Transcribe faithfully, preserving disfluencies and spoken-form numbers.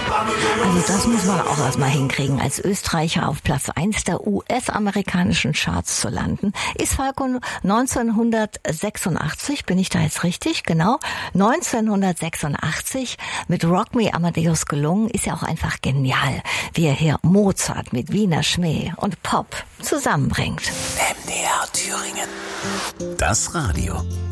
Also das muss man auch erstmal hinkriegen, als Österreicher auf Platz eins der U S-amerikanischen Charts zu landen. Ist Falco neunzehnhundertsechsundachtzig, bin ich da jetzt richtig? Genau, neunzehnhundertsechsundachtzig mit Rock Me Amadeus gelungen. Ist ja auch einfach genial, wie er hier Mozart mit Wiener Schmäh und Pop zusammenbringt. M D R Thüringen. Das Radio.